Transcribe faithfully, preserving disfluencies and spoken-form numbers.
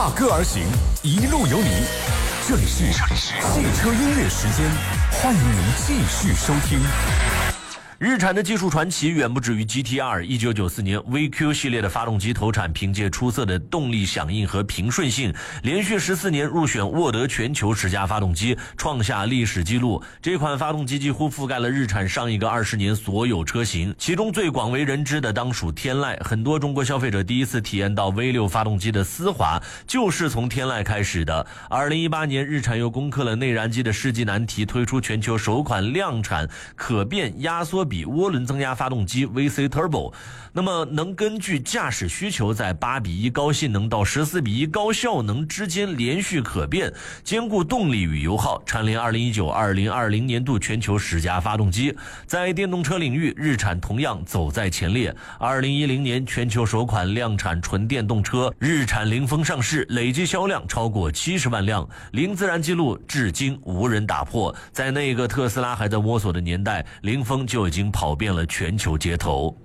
踏歌而行，一路有你。这里是汽车音乐时间，欢迎您继续收听。 日产的技术传奇远不止于 G T R。 一九九四年 V Q 系列的发动机投产，凭借出色的动力响应和平顺性，连续十四年入选沃德全球十佳发动机，创下历史纪录。这款发动机几乎覆盖了日产上一个二十年所有车型，其中最广为人知的当属天籁。很多中国消费者第一次体验到 V 六 发动机的丝滑，就是从天籁开始的。二零一八年，日产又攻克了内燃机的世纪难题，推出全球首款量产可变压缩比涡轮增压发动机 V C Turbo， 那么能根据驾驶需求在八比一高性能到十四比一高效能之间连续可变，兼顾动力与油耗，蝉联二零一九二零二零年度全球十佳发动机。在电动车领域，日产同样走在前列。二零一零年全球首款量产纯电动车日产凌风上市，累计销量超过七十万辆，零自燃记录至今无人打破。在那个特斯拉还在摸索的年代，凌风就已经跑遍了全球街头。